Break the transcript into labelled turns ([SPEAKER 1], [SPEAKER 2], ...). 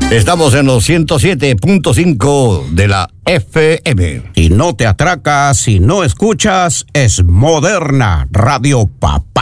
[SPEAKER 1] Estamos en los 107.5 de la FM.
[SPEAKER 2] Y no te atracas si no escuchas Es Moderna Radio Papá.